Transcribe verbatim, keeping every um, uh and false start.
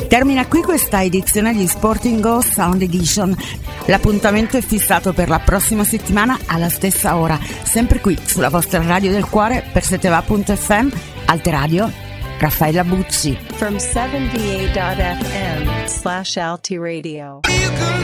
Termina qui questa edizione di Sporting Go Sound Edition. L'appuntamento è fissato per la prossima settimana alla stessa ora, sempre qui sulla vostra radio del cuore per seteva punto effe emme, Alte Radio, Raffaella Bucci. From seventy-eight point f m slash Alti Radio.